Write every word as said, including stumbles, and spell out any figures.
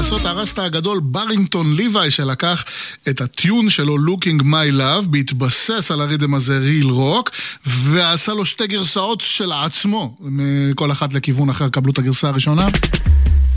לעשות הרסטה הגדול ברינגטון ליוואי, שלקח את הטיון שלו Looking My Love, בהתבסס על הרידם הזה ריל רוק, ועשה לו שתי גרסאות של עצמו, כל אחת לכיוון אחר. קבלו את הגרסה הראשונה.